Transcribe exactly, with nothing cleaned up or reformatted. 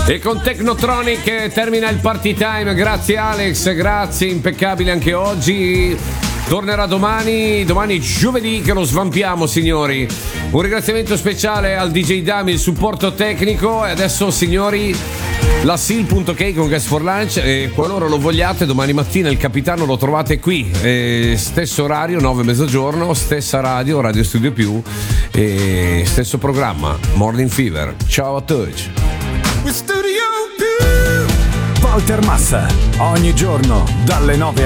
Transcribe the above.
E con Technotronic termina il party time. Grazie Alex, grazie, impeccabile anche oggi. Tornerà domani, domani giovedì che lo svampiamo, signori. Un ringraziamento speciale al D J Dami, il supporto tecnico. E adesso, signori, la Seal.ok con Gas for Lunch. E qualora lo vogliate, domani mattina il capitano lo trovate qui. E stesso orario, nove mezzogiorno, stessa radio, Radio Studio Più. E stesso programma, Morning Fever. Ciao a tutti. Walter Massa, ogni giorno dalle nove